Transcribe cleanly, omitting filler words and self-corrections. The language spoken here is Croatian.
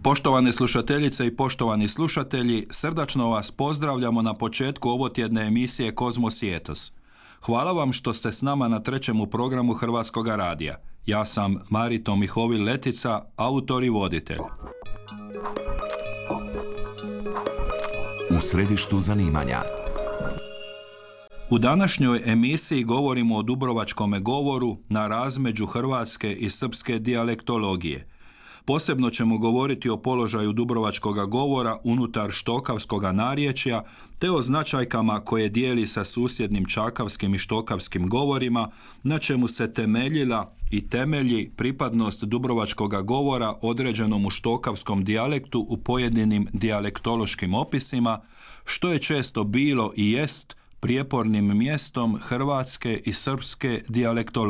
Poštovane slušateljice i poštovani slušatelji, srdačno vas pozdravljamo na početku ovotjedne emisije Kozmos i Etos. Hvala vam što ste s nama na trećemu programu Hrvatskog radija. Ja sam Marito Mihovil Letica, autor i voditelj. U središtu zanimanja. U današnjoj emisiji govorimo o dubrovačkome govoru na razmeđu hrvatske i srpske dijalektologije. Posebno ćemo govoriti o položaju dubrovačkog govora unutar štokavskog narječja te o značajkama koje dijeli sa susjednim čakavskim i štokavskim govorima, na čemu se temeljila i temelji pripadnost dubrovačkog govora određenom u štokavskom dijalektu u pojedinim dijalektološkim opisima, što je često bilo i jest prijepornim mjestom hrvatske i srpske dijalektologije.